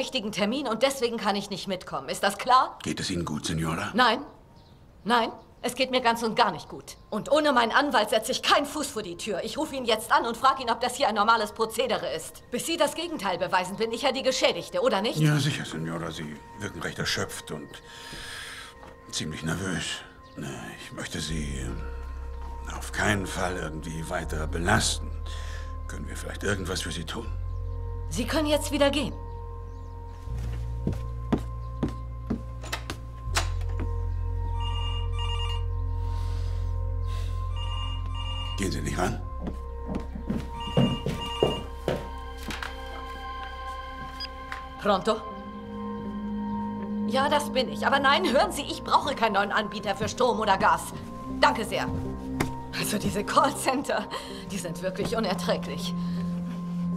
wichtigen Termin und deswegen kann ich nicht mitkommen. Ist das klar? Geht es Ihnen gut, Signora? Nein. Nein, es geht mir ganz und gar nicht gut. Und ohne meinen Anwalt setze ich keinen Fuß vor die Tür. Ich rufe ihn jetzt an und frage ihn, ob das hier ein normales Prozedere ist. Bis Sie das Gegenteil beweisen, bin ich ja die Geschädigte, oder nicht? Ja, sicher, Signora. Sie wirken recht erschöpft und ziemlich nervös. Ich möchte Sie auf keinen Fall irgendwie weiter belasten. Können wir vielleicht irgendwas für Sie tun? Sie können jetzt wieder gehen. Gehen Sie nicht ran? Pronto? Ja, das bin ich. Aber nein, hören Sie, ich brauche keinen neuen Anbieter für Strom oder Gas. Danke sehr. Also diese Callcenter, die sind wirklich unerträglich.